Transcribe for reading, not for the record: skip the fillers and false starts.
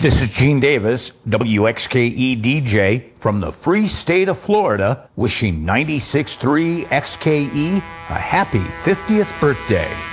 This is Gene Davis, WXKE DJ from the free state of Florida, wishing 96.3 XKE a happy 50th birthday.